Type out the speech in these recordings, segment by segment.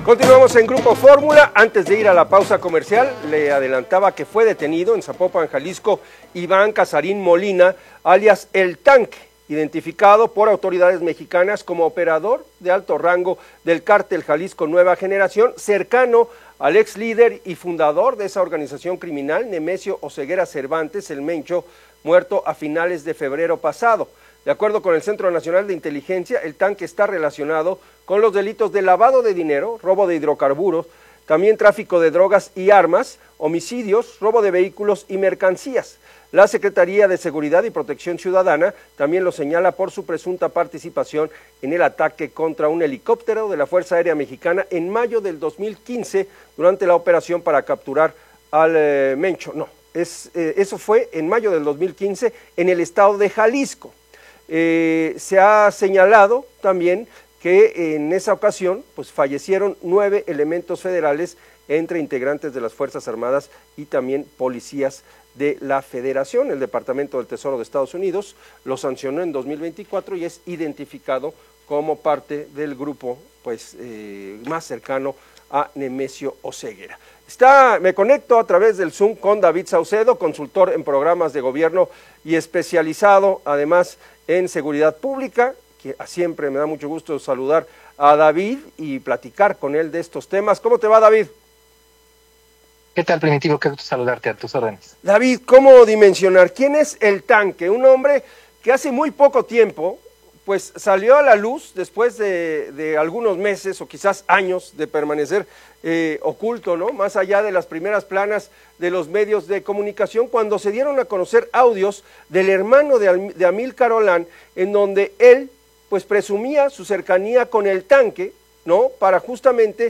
Continuamos en Grupo Fórmula. Antes de ir a la pausa comercial, le adelantaba que fue detenido en Zapopan, Jalisco, Iván Casarín Molina, alias El Tanque, identificado por autoridades mexicanas como operador de alto rango del cártel Jalisco Nueva Generación, cercano al ex líder y fundador de esa organización criminal, Nemesio Oseguera Cervantes, el Mencho, muerto a finales de febrero pasado. De acuerdo con el Centro Nacional de Inteligencia, El Tanque está relacionado con los delitos de lavado de dinero, robo de hidrocarburos, también tráfico de drogas y armas, homicidios, robo de vehículos y mercancías. La Secretaría de Seguridad y Protección Ciudadana también lo señala por su presunta participación en el ataque contra un helicóptero de la Fuerza Aérea Mexicana en mayo del 2015 durante la operación para capturar al Mencho. Eso fue en mayo del 2015 en el estado de Jalisco. Se ha señalado también que en esa ocasión pues fallecieron 9 elementos federales entre integrantes de las Fuerzas Armadas y también policías de la Federación. El Departamento del Tesoro de Estados Unidos lo sancionó en 2024 y es identificado como parte del grupo pues más cercano a Nemesio Oseguera. Me conecto a través del Zoom con David Saucedo, consultor en programas de gobierno y especializado además en seguridad pública, que siempre me da mucho gusto saludar a David y platicar con él de estos temas. ¿Cómo te va, David? ¿Qué tal, Primitivo? Qué gusto saludarte, a tus órdenes. David, ¿cómo dimensionar quién es El Tanque? Un hombre que hace muy poco tiempo pues salió a la luz después de algunos meses o quizás años de permanecer oculto, ¿no? Más allá de las primeras planas de los medios de comunicación, cuando se dieron a conocer audios del hermano de Amílcar Olán, en donde él pues presumía su cercanía con El Tanque, ¿no? Para justamente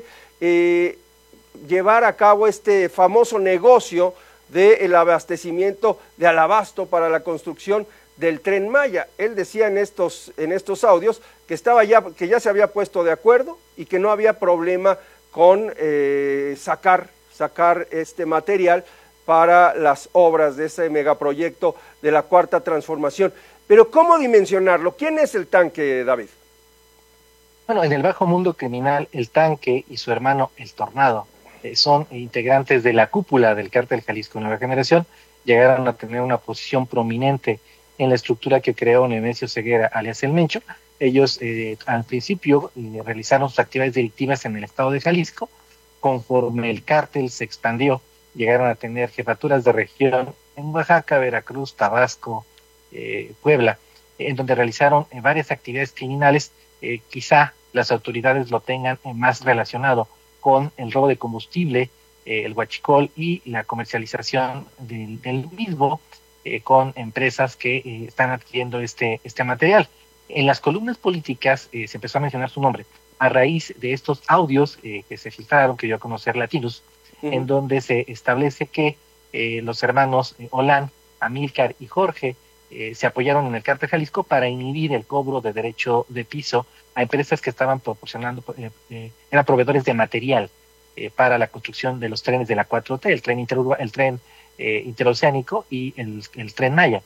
llevar a cabo este famoso negocio del abastecimiento de Alabasto para la construcción del Tren Maya. Él decía en estos audios que ya se había puesto de acuerdo y que no había problema con sacar este material para las obras de ese megaproyecto de la Cuarta Transformación. Pero ¿cómo dimensionarlo? ¿Quién es El Tanque, David? Bueno, en el bajo mundo criminal, El Tanque y su hermano El Tornado son integrantes de la cúpula del cártel Jalisco Nueva Generación. Llegaron a tener una posición prominente en la estructura que creó Nemesio Oseguera, alias El Mencho. Ellos al principio realizaron sus actividades delictivas en el estado de Jalisco. Conforme el cártel se expandió, llegaron a tener jefaturas de región en Oaxaca, Veracruz, Tabasco, Puebla, en donde realizaron varias actividades criminales. Quizá las autoridades lo tengan más relacionado con el robo de combustible, el huachicol y la comercialización del mismo, con empresas que están adquiriendo este material. En las columnas políticas se empezó a mencionar su nombre a raíz de estos audios que se filtraron, que dio a conocer Latinus, en donde se establece que los hermanos Olán, Amílcar y Jorge se apoyaron en el cártel Jalisco para inhibir el cobro de derecho de piso a empresas que estaban proporcionando, eran proveedores de material para la construcción de los trenes de la 4T, el tren interoceánico y el Tren Maya.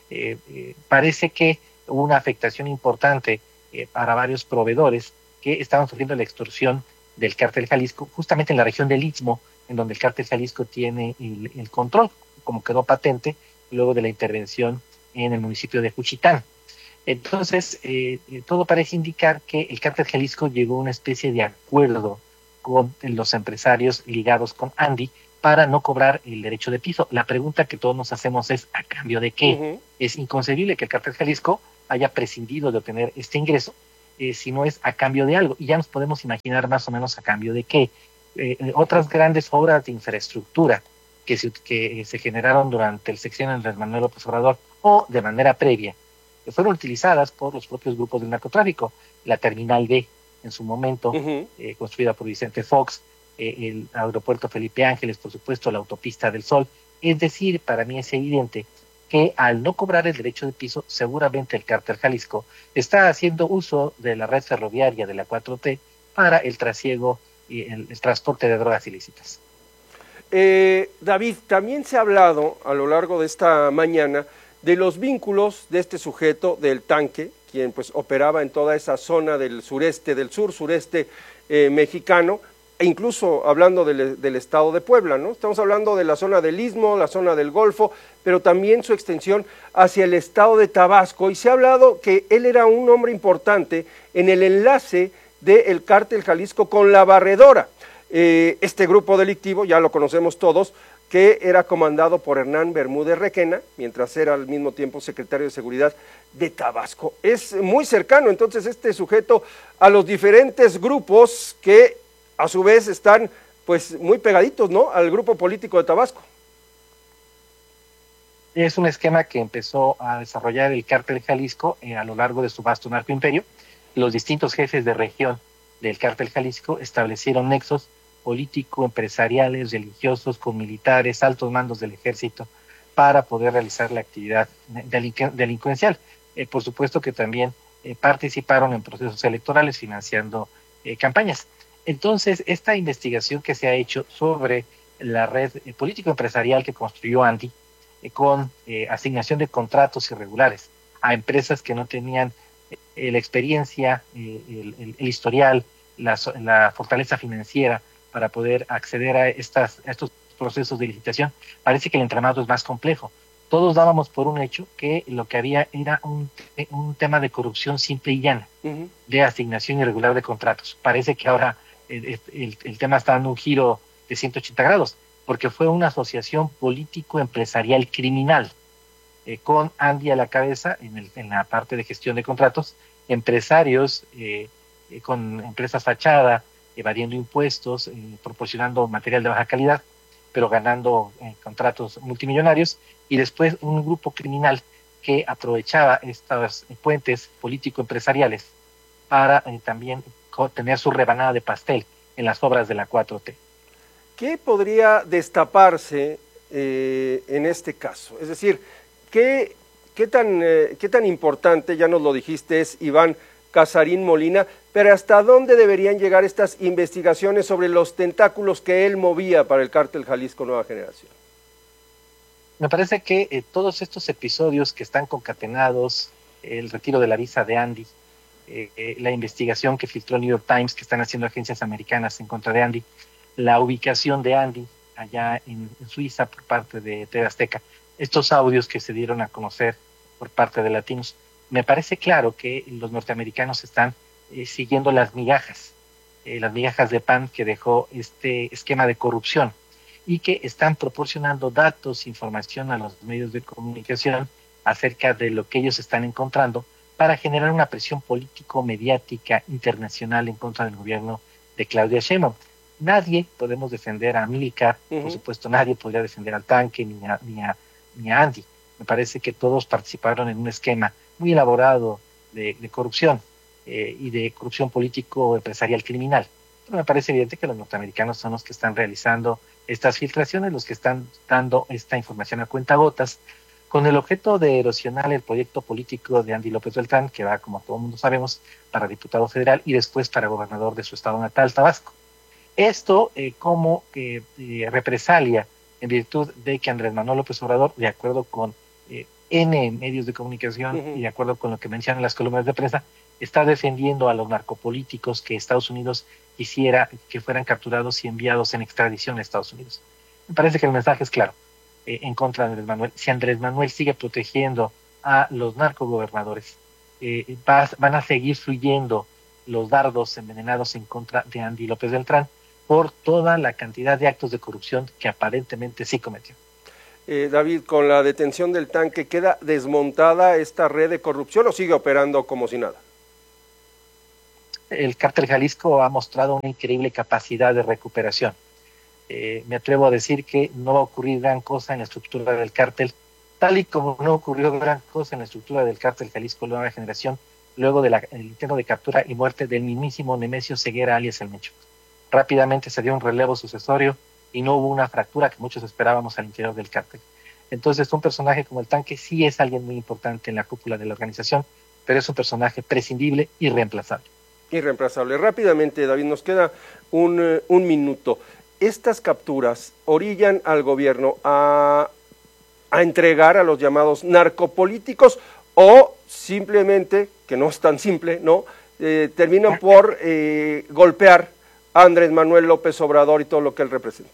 Parece que hubo una afectación importante para varios proveedores que estaban sufriendo la extorsión del cártel Jalisco, justamente en la región del Istmo, en donde el cártel Jalisco tiene el control, como quedó patente luego de la intervención en el municipio de Juchitán. Entonces, todo parece indicar que el cártel Jalisco llegó a una especie de acuerdo con los empresarios ligados con Andy para no cobrar el derecho de piso. La pregunta que todos nos hacemos es, ¿a cambio de qué? Es inconcebible que el cártel Jalisco haya prescindido de obtener este ingreso, si no es a cambio de algo. Y ya nos podemos imaginar más o menos a cambio de qué. Otras grandes obras de infraestructura que se generaron durante el sexenio de Andrés Manuel López Obrador o de manera previa, que fueron utilizadas por los propios grupos del narcotráfico. La Terminal B, en su momento, construida por Vicente Fox, el aeropuerto Felipe Ángeles, por supuesto, la autopista del Sol. Es decir, para mí es evidente que al no cobrar el derecho de piso, seguramente el cártel Jalisco está haciendo uso de la red ferroviaria de la 4T para el trasiego y el transporte de drogas ilícitas. David, también se ha hablado a lo largo de esta mañana de los vínculos de este sujeto, del Tanque, quien pues operaba en toda esa zona del sureste, del sur-sureste mexicano, e incluso hablando del estado de Puebla, ¿no? Estamos hablando de la zona del Istmo, la zona del Golfo, pero también su extensión hacia el estado de Tabasco, y se ha hablado que él era un hombre importante en el enlace del cártel Jalisco con la Barredora. Este grupo delictivo, ya lo conocemos todos, que era comandado por Hernán Bermúdez Requena, mientras era al mismo tiempo secretario de Seguridad de Tabasco. Es muy cercano entonces este sujeto a los diferentes grupos que a su vez están pues muy pegaditos, ¿no?, al grupo político de Tabasco. Es un esquema que empezó a desarrollar el cártel Jalisco a lo largo de su vasto narcoimperio. Los distintos jefes de región del cártel Jalisco establecieron nexos político-empresariales, religiosos, con militares, altos mandos del ejército, para poder realizar la actividad delincuencial. Por supuesto que también participaron en procesos electorales financiando campañas. Entonces, esta investigación que se ha hecho sobre la red político-empresarial que construyó Andy, con asignación de contratos irregulares a empresas que no tenían la experiencia, el historial, la fortaleza financiera para poder acceder a estos procesos de licitación, parece que el entramado es más complejo. Todos dábamos por un hecho que lo que había era un tema de corrupción simple y llana, de asignación irregular de contratos. Parece que ahora el tema está dando un giro de 180 grados, porque fue una asociación político-empresarial criminal, con Andy a la cabeza en la parte de gestión de contratos, empresarios con empresas fachada, evadiendo impuestos, proporcionando material de baja calidad, pero ganando contratos multimillonarios, y después un grupo criminal que aprovechaba estos puentes político-empresariales para también tener su rebanada de pastel en las obras de la 4T. ¿Qué podría destaparse en este caso? Es decir, ¿qué tan importante, ya nos lo dijiste, es Iván Casarín Molina, pero hasta dónde deberían llegar estas investigaciones sobre los tentáculos que él movía para el cártel Jalisco Nueva Generación? Me parece que todos estos episodios que están concatenados, el retiro de la visa de Andy, la investigación que filtró el New York Times, que están haciendo agencias americanas en contra de Andy, la ubicación de Andy allá en Suiza por parte de TV Azteca, estos audios que se dieron a conocer por parte de latinos, me parece claro que los norteamericanos están siguiendo las migajas de pan que dejó este esquema de corrupción, y que están proporcionando datos, información a los medios de comunicación acerca de lo que ellos están encontrando para generar una presión político-mediática internacional en contra del gobierno de Claudia Sheinbaum. Nadie podemos defender a Amílcar, por supuesto nadie podría defender al tanque ni a Andy. Me parece que todos participaron en un esquema muy elaborado de corrupción y de corrupción político-empresarial criminal. Pero me parece evidente que los norteamericanos son los que están realizando estas filtraciones, los que están dando esta información a cuentagotas, con el objeto de erosionar el proyecto político de Andy López Beltrán, que va, como todo el mundo sabemos, para diputado federal y después para gobernador de su estado natal, Tabasco. Esto como represalia en virtud de que Andrés Manuel López Obrador, de acuerdo con N medios de comunicación y de acuerdo con lo que mencionan las columnas de prensa, está defendiendo a los narcopolíticos que Estados Unidos quisiera que fueran capturados y enviados en extradición a Estados Unidos. Me parece que el mensaje es claro en contra de Andrés Manuel. Si Andrés Manuel sigue protegiendo a los narcogobernadores, van a seguir fluyendo los dardos envenenados en contra de Andy López Beltrán por toda la cantidad de actos de corrupción que aparentemente sí cometió. David, con la detención del tanque, ¿queda desmontada esta red de corrupción o sigue operando como si nada? El cártel Jalisco ha mostrado una increíble capacidad de recuperación. Me atrevo a decir que no va a ocurrir gran cosa en la estructura del cártel, tal y como no ocurrió gran cosa en la estructura del cártel Jalisco Nueva Generación, luego del intento de captura y muerte del mismísimo Nemesio Ceguera, alias El Mecho. Rápidamente se dio un relevo sucesorio y no hubo una fractura que muchos esperábamos al interior del cártel. Entonces, un personaje como el tanque sí es alguien muy importante en la cúpula de la organización, pero es un personaje prescindible y reemplazable. Irreemplazable. Rápidamente, David, nos queda un minuto. ¿Estas capturas orillan al gobierno a entregar a los llamados narcopolíticos o simplemente, que no es tan simple, ¿no? Terminan por golpear Andrés Manuel López Obrador y todo lo que él representa?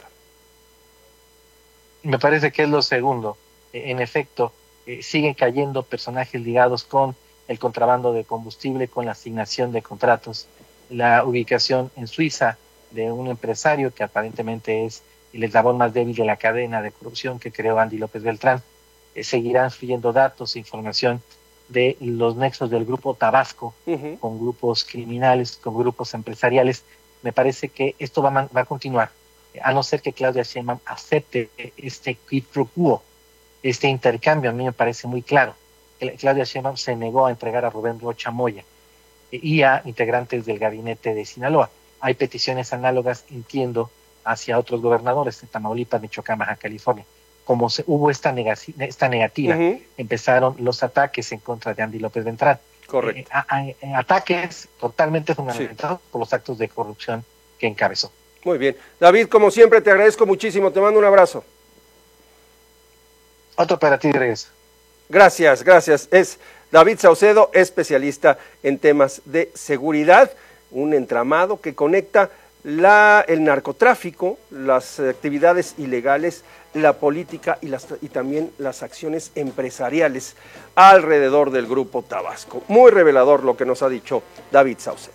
Me parece que es lo segundo. En efecto, siguen cayendo personajes ligados con el contrabando de combustible, con la asignación de contratos, la ubicación en Suiza de un empresario que aparentemente es el eslabón más débil de la cadena de corrupción que creó Andy López Beltrán. Seguirán fluyendo datos e información de los nexos del grupo Tabasco con grupos criminales, con grupos empresariales. Me parece que esto va a continuar, a no ser que Claudia Sheinbaum acepte este quid pro quo, este intercambio. A mí me parece muy claro. Claudia Sheinbaum se negó a entregar a Rubén Rocha Moya y a integrantes del gabinete de Sinaloa. Hay peticiones análogas, entiendo, hacia otros gobernadores de Tamaulipas, Michoacán, Baja California. Como hubo esta negativa, empezaron los ataques en contra de Andy López Beltrán. Correcto. Ataques totalmente fundamentados por los actos de corrupción que encabezó. Muy bien. David, como siempre, te agradezco muchísimo. Te mando un abrazo. Otro para ti de regreso. Gracias, gracias. Es David Saucedo, especialista en temas de seguridad, un entramado que conecta el narcotráfico, las actividades ilegales, la política y también las acciones empresariales alrededor del Grupo Tabasco. Muy revelador lo que nos ha dicho David Saucedo.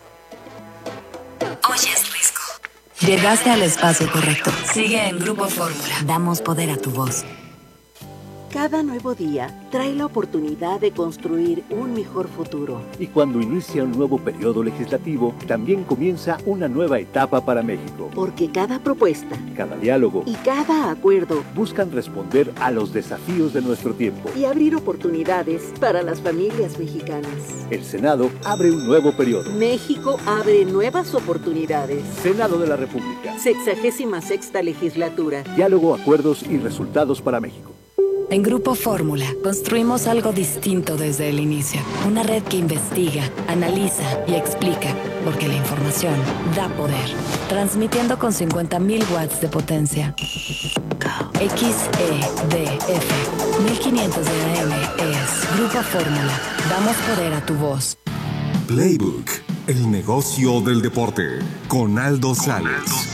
Oyes Risco. Llegaste al espacio correcto. Sigue en Grupo Fórmula. Damos poder a tu voz. Cada nuevo día trae la oportunidad de construir un mejor futuro. Y cuando inicia un nuevo periodo legislativo, también comienza una nueva etapa para México. Porque cada propuesta, cada diálogo y cada acuerdo buscan responder a los desafíos de nuestro tiempo y abrir oportunidades para las familias mexicanas. El Senado abre un nuevo periodo. México abre nuevas oportunidades. Senado de la República. 66ª legislatura. Diálogo, acuerdos y resultados para México. En Grupo Fórmula, construimos algo distinto desde el inicio. Una red que investiga, analiza y explica, porque la información da poder. Transmitiendo con 50.000 watts de potencia. XEDF 1500 de AM es Grupo Fórmula. Damos poder a tu voz. Playbook, el negocio del deporte, con Aldo Sales.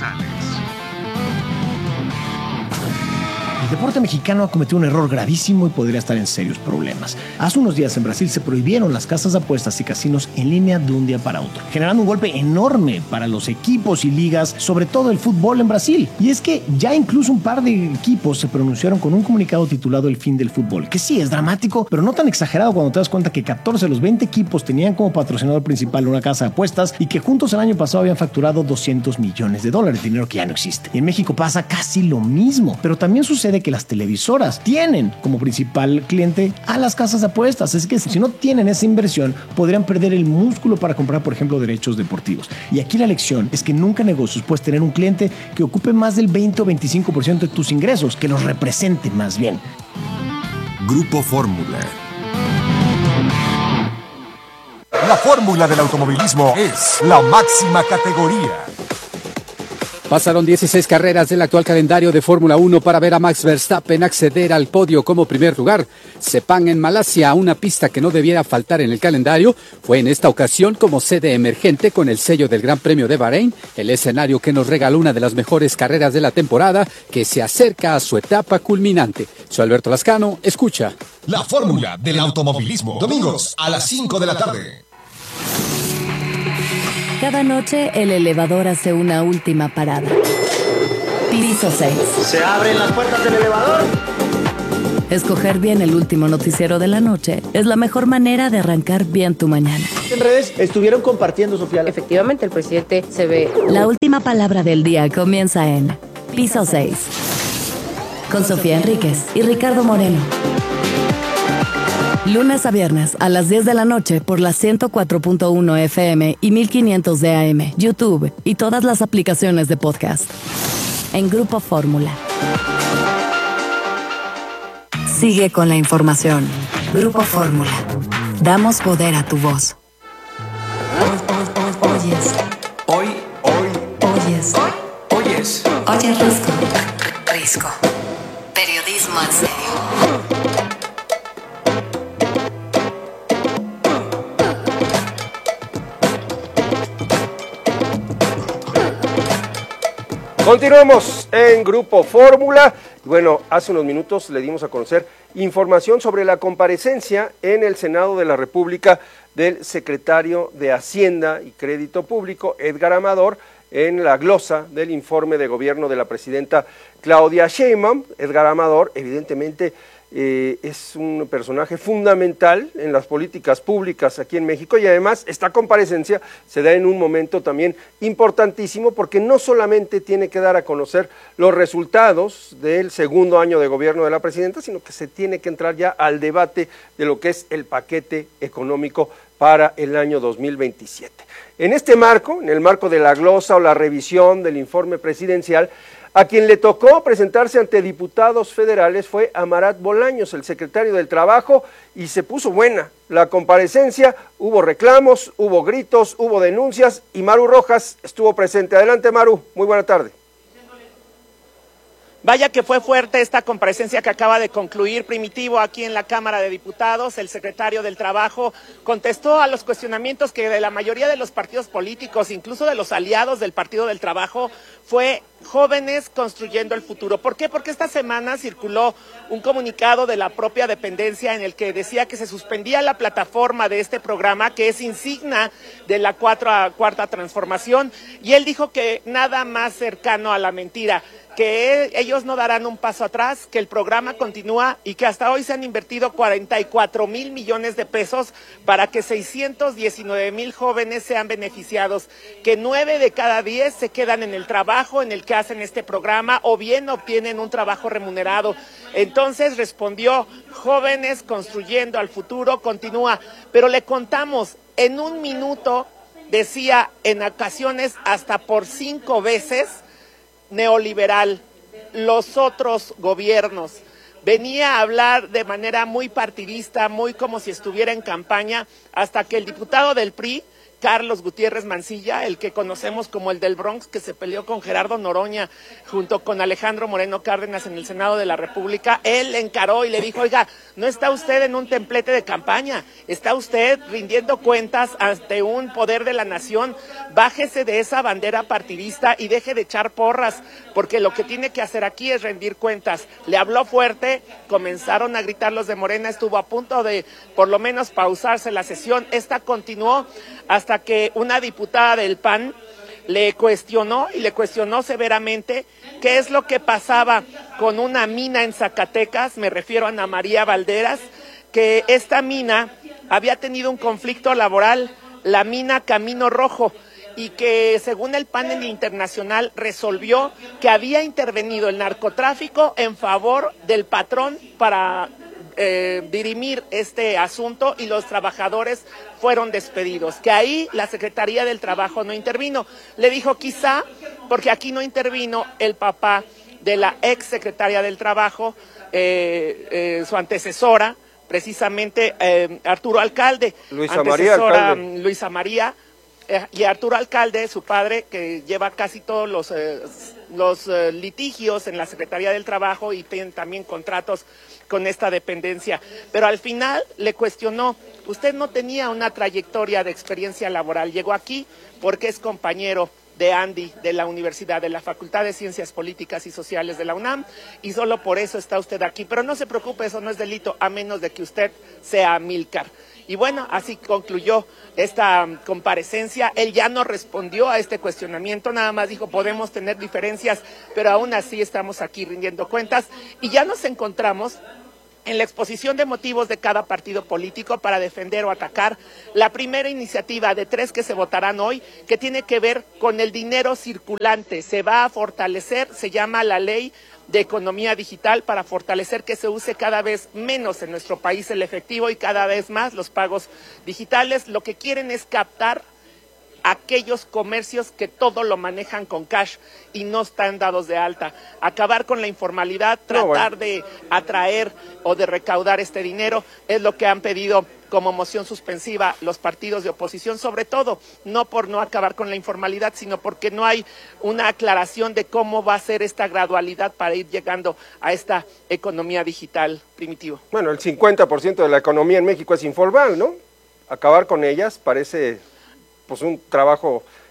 El deporte mexicano ha cometido un error gravísimo y podría estar en serios problemas. Hace unos días en Brasil se prohibieron las casas de apuestas y casinos en línea de un día para otro, generando un golpe enorme para los equipos y ligas, sobre todo el fútbol en Brasil. Y es que ya incluso un par de equipos se pronunciaron con un comunicado titulado El fin del fútbol, que sí es dramático, pero no tan exagerado cuando te das cuenta que 14 de los 20 equipos tenían como patrocinador principal una casa de apuestas y que juntos el año pasado habían facturado $200 millones, dinero que ya no existe. Y en México pasa casi lo mismo, pero también sucede que las televisoras tienen como principal cliente a las casas de apuestas. Es que si no tienen esa inversión, podrían perder el músculo para comprar, por ejemplo, derechos deportivos. Y aquí la lección es que nunca en negocios puedes tener un cliente que ocupe más del 20 o 25% de tus ingresos, que los represente más bien. Grupo Fórmula. La fórmula del automovilismo es la máxima categoría. Pasaron 16 carreras del actual calendario de Fórmula 1 para ver a Max Verstappen acceder al podio como primer lugar. Sepang en Malasia, una pista que no debiera faltar en el calendario, fue en esta ocasión como sede emergente con el sello del Gran Premio de Bahrein, el escenario que nos regaló una de las mejores carreras de la temporada que se acerca a su etapa culminante. Soy Alberto Lascano, escucha. La fórmula del automovilismo, domingos a las 5 de la tarde. Cada noche el elevador hace una última parada. Piso 6. ¿Se abren las puertas del elevador? Escoger bien el último noticiero de la noche es la mejor manera de arrancar bien tu mañana. En redes estuvieron compartiendo, Sofía. Efectivamente, el presidente se ve. La última palabra del día comienza en Piso 6. Con Sofía Enríquez y Ricardo Moreno. Lunes a viernes a las 10 de la noche por la 104.1 FM y 1500 de AM, YouTube y todas las aplicaciones de podcast. En Grupo Fórmula. Sigue con la información. Grupo Fórmula. Damos poder a tu voz. Oyes. Oyes. Oyes Risco. Risco. Periodismo en serio. Continuamos en Grupo Fórmula. Bueno, hace unos minutos le dimos a conocer información sobre la comparecencia en el Senado de la República del secretario de Hacienda y Crédito Público, Edgar Amador, en la glosa del informe de gobierno de la presidenta Claudia Sheinbaum. Edgar Amador, evidentemente, es un personaje fundamental en las políticas públicas aquí en México, y además esta comparecencia se da en un momento también importantísimo, porque no solamente tiene que dar a conocer los resultados del segundo año de gobierno de la presidenta, sino que se tiene que entrar ya al debate de lo que es el paquete económico para el año 2027. En este marco, en el marco de la glosa o la revisión del informe presidencial, a quien le tocó presentarse ante diputados federales fue a Marat Bolaños, el secretario del Trabajo, y se puso buena la comparecencia. Hubo reclamos, hubo gritos, hubo denuncias, y Maru Rojas estuvo presente. Adelante, Maru, muy buena tarde. Vaya que fue fuerte esta comparecencia que acaba de concluir, Primitivo, aquí en la Cámara de Diputados. El secretario del Trabajo contestó a los cuestionamientos que de la mayoría de los partidos políticos, incluso de los aliados del Partido del Trabajo, fue jóvenes construyendo el futuro. ¿Por qué? Porque esta semana circuló un comunicado de la propia dependencia en el que decía que se suspendía la plataforma de este programa, que es insignia de la cuarta transformación, y él dijo que nada más cercano a la mentira, que ellos no darán un paso atrás, que el programa continúa y que hasta hoy se han invertido 44,000 millones de pesos para que 619,000 jóvenes sean beneficiados, que 9 de cada 10 se quedan en el trabajo en el que hacen este programa o bien obtienen un trabajo remunerado. Entonces respondió: jóvenes construyendo al futuro, continúa. Pero le contamos, en un minuto decía en ocasiones hasta por 5 veces neoliberal, los otros gobiernos. Venía a hablar de manera muy partidista, muy como si estuviera en campaña, hasta que el diputado del PRI, Carlos Gutiérrez Mancilla, el que conocemos como el del Bronx, que se peleó con Gerardo Noroña junto con Alejandro Moreno Cárdenas en el Senado de la República, él le encaró y le dijo: oiga, no está usted en un templete de campaña, está usted rindiendo cuentas ante un poder de la nación, bájese de esa bandera partidista y deje de echar porras, porque lo que tiene que hacer aquí es rendir cuentas. Le habló fuerte, comenzaron a gritar los de Morena, estuvo a punto de por lo menos pausarse la sesión. Esta continuó hasta que una diputada del PAN le cuestionó severamente qué es lo que pasaba con una mina en Zacatecas, me refiero a Ana María Valderas, que esta mina había tenido un conflicto laboral, la mina Camino Rojo, y que según el panel internacional resolvió que había intervenido el narcotráfico en favor del patrón para dirimir este asunto, y los trabajadores fueron despedidos, que ahí la Secretaría del Trabajo no intervino. Le dijo: quizá porque aquí no intervino el papá de la ex secretaria del Trabajo, su antecesora, precisamente Arturo Alcalde, Luisa María, y Arturo Alcalde, su padre, que lleva casi todos los litigios en la Secretaría del Trabajo y tienen también contratos con esta dependencia. Pero al final le cuestionó: usted no tenía una trayectoria de experiencia laboral, llegó aquí porque es compañero de Andy de la Universidad, de la Facultad de Ciencias Políticas y Sociales de la UNAM, y solo por eso está usted aquí. Pero no se preocupe, eso no es delito, a menos de que usted sea Amílcar. Y bueno, así concluyó esta comparecencia. Él ya no respondió a este cuestionamiento, nada más dijo: podemos tener diferencias, pero aún así estamos aquí rindiendo cuentas. Y ya nos encontramos en la exposición de motivos de cada partido político para defender o atacar la primera iniciativa de 3 que se votarán hoy, que tiene que ver con el dinero circulante. Se va a fortalecer, se llama la Ley de Economía Digital, para fortalecer que se use cada vez menos en nuestro país el efectivo y cada vez más los pagos digitales. Lo que quieren es captar aquellos comercios que todo lo manejan con cash y no están dados de alta, acabar con la informalidad, tratar de atraer o de recaudar este dinero, es lo que han pedido como moción suspensiva los partidos de oposición, sobre todo no por no acabar con la informalidad, sino porque no hay una aclaración de cómo va a ser esta gradualidad para ir llegando a esta economía digital, Primitivo. Bueno, el 50% de la economía en México es informal, ¿no? Acabar con ellas parece pues un trabajo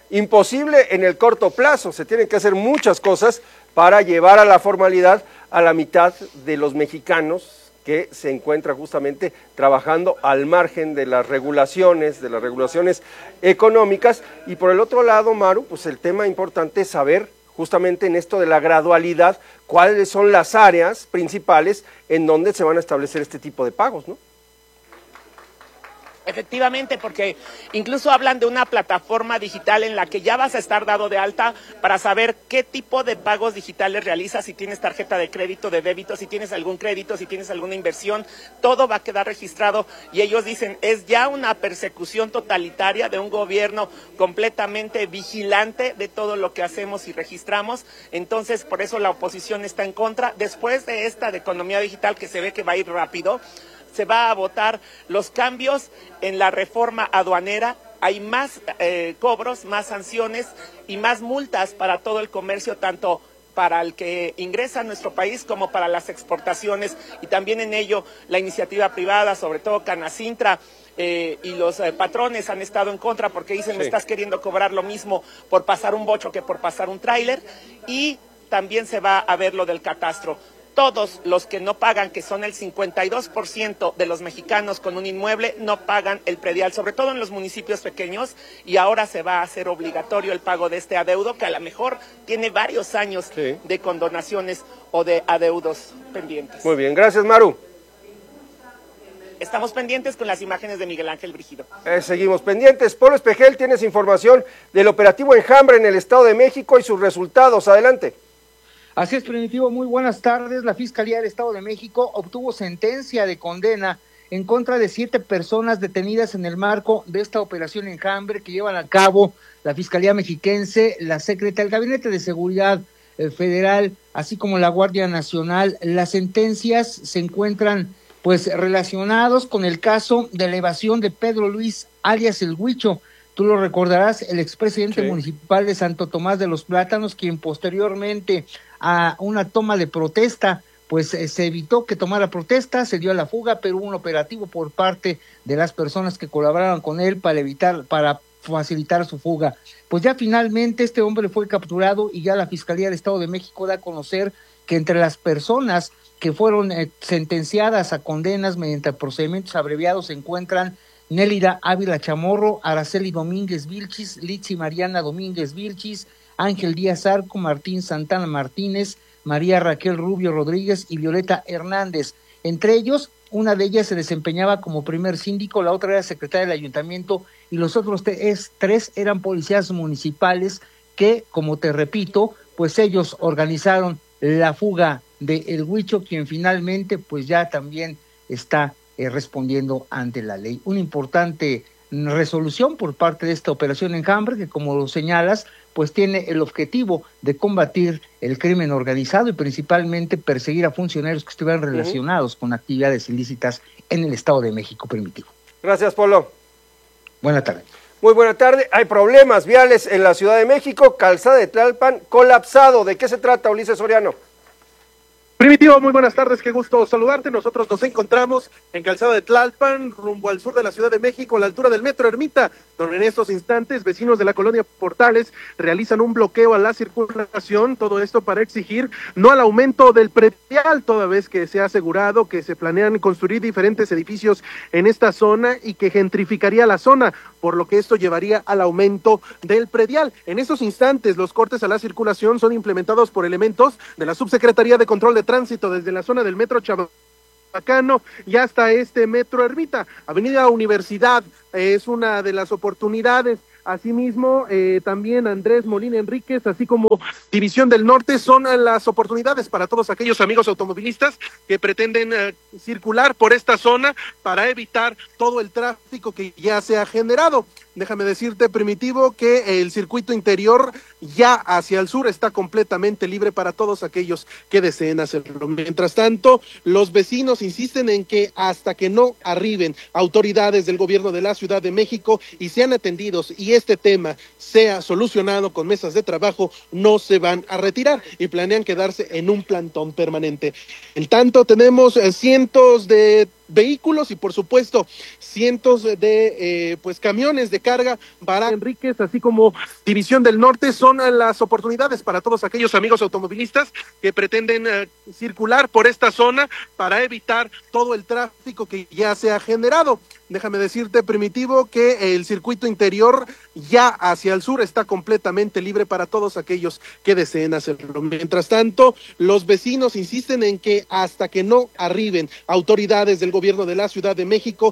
imposible en el corto plazo. Se tienen que hacer muchas cosas para llevar a la formalidad a la mitad de los mexicanos que se encuentran justamente trabajando al margen de las regulaciones económicas. Y por el otro lado, Maru, pues el tema importante es saber justamente en esto de la gradualidad cuáles son las áreas principales en donde se van a establecer este tipo de pagos, ¿no? Efectivamente, porque incluso hablan de una plataforma digital en la que ya vas a estar dado de alta para saber qué tipo de pagos digitales realizas, si tienes tarjeta de crédito, de débito, si tienes algún crédito, si tienes alguna inversión, todo va a quedar registrado y ellos dicen, es ya una persecución totalitaria de un gobierno completamente vigilante de todo lo que hacemos y registramos. Entonces, por eso la oposición está en contra. Después de esta de economía digital, que se ve que va a ir rápido, se va a votar los cambios en la reforma aduanera. Hay más cobros, más sanciones y más multas para todo el comercio, tanto para el que ingresa a nuestro país como para las exportaciones, y también en ello la iniciativa privada, sobre todo Canacintra, y los patrones han estado en contra porque dicen, sí, me estás queriendo cobrar lo mismo por pasar un bocho que por pasar un tráiler. Y también se va a ver lo del catastro. Todos los que no pagan, que son el 52% de los mexicanos con un inmueble, no pagan el predial, sobre todo en los municipios pequeños, y ahora se va a hacer obligatorio el pago de este adeudo, que a lo mejor tiene varios años de condonaciones o de adeudos pendientes. Muy bien, gracias, Maru. Estamos pendientes con las imágenes de Miguel Ángel Brígido. Seguimos pendientes. Polo Espejel, tienes información del operativo Enjambre en el Estado de México y sus resultados. Adelante. Así es, Primitivo, muy buenas tardes. La Fiscalía del Estado de México obtuvo sentencia de condena en contra de 7 personas detenidas en el marco de esta operación Enjambre que llevan a cabo la Fiscalía Mexiquense, la Secretaría del Gabinete de Seguridad Federal, así como la Guardia Nacional. Las sentencias se encuentran pues relacionados con el caso de la evasión de Pedro Luis, alias El Huicho. Tú lo recordarás, el expresidente municipal de Santo Tomás de los Plátanos, quien posteriormente a una toma de protesta, pues se evitó que tomara protesta, se dio a la fuga, pero hubo un operativo por parte de las personas que colaboraron con él para facilitar su fuga. Pues ya finalmente este hombre fue capturado y ya la Fiscalía del Estado de México da a conocer que entre las personas que fueron sentenciadas a condenas mediante procedimientos abreviados se encuentran Nélida Ávila Chamorro, Araceli Domínguez Vilchis, Litsi Mariana Domínguez Vilchis, Ángel Díaz Arco, Martín Santana Martínez, María Raquel Rubio Rodríguez y Violeta Hernández. Entre ellos, una de ellas se desempeñaba como primer síndico, la otra era secretaria del ayuntamiento y los otros 3 eran policías municipales que, como te repito, pues ellos organizaron la fuga de El Huicho, quien finalmente pues ya también está respondiendo ante la ley. Una importante resolución por parte de esta operación Enjambre que, como lo señalas, pues tiene el objetivo de combatir el crimen organizado y principalmente perseguir a funcionarios que estuvieran relacionados con actividades ilícitas en el Estado de México, Primitivo. Gracias, Polo. Buena tarde. Muy buena tarde. Hay problemas viales en la Ciudad de México, calzada de Tlalpan colapsado. ¿De qué se trata, Ulises Soriano? Primitivo, muy buenas tardes, qué gusto saludarte. Nosotros nos encontramos en Calzada de Tlalpan, rumbo al sur de la Ciudad de México, a la altura del Metro Ermita, donde en estos instantes vecinos de la colonia Portales realizan un bloqueo a la circulación, todo esto para exigir no al aumento del predial, toda vez que se ha asegurado que se planean construir diferentes edificios en esta zona y que gentrificaría la zona, por lo que esto llevaría al aumento del predial. En estos instantes los cortes a la circulación son implementados por elementos de la Subsecretaría de Control de Tránsito desde la zona del Metro Chabacano y hasta este Metro Ermita. Avenida Universidad es una de las oportunidades. Asimismo, también Andrés Molina Enríquez, así como División del Norte, son las oportunidades para todos aquellos amigos automovilistas que pretenden circular por esta zona para evitar todo el tráfico que ya se ha generado. Déjame decirte, Primitivo, que el circuito interior ya hacia el sur está completamente libre para todos aquellos que deseen hacerlo. Mientras tanto, los vecinos insisten en que hasta que no arriben autoridades del gobierno de la Ciudad de México y sean atendidos y este tema sea solucionado con mesas de trabajo, no se van a retirar y planean quedarse en un plantón permanente. En tanto, tenemos cientos de vehículos y por supuesto cientos de pues camiones de carga. Barán Enríquez, así como División del Norte, son las oportunidades para todos aquellos amigos automovilistas que pretenden circular por esta zona para evitar todo el tráfico que ya se ha generado. Déjame decirte, Primitivo, que el circuito interior ya hacia el sur está completamente libre para todos aquellos que deseen hacerlo. Mientras tanto, los vecinos insisten en que hasta que no arriben autoridades del gobierno de la Ciudad de México,